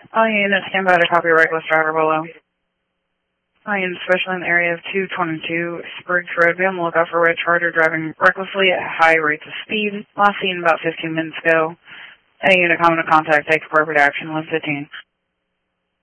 All units stand by to copy reckless driver below. All units, especially in the area of 222 Spriggs Road, be on the lookout for red Charger driving recklessly at high rates of speed. Last seen about 15 minutes ago. Any unit coming to contact, take appropriate action, 115.